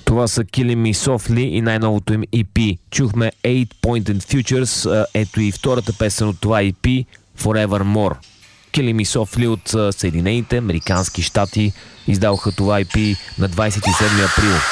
Това са Killing Me Softly и най-новото им EP. Чухме 8 Pointed Futures, ето и втората песен от това EP, Forevermore. Killing Me Softly от Съединените американски щати издаваха това EP на 27 април.